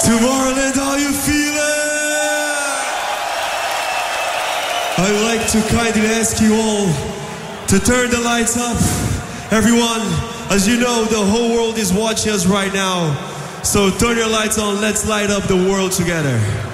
Tomorrowland, how you feeling? I would like to kindly ask you all to turn the lights up. Everyone, as you know, the whole world is watching us right now. So turn your lights on, let's light up the world together.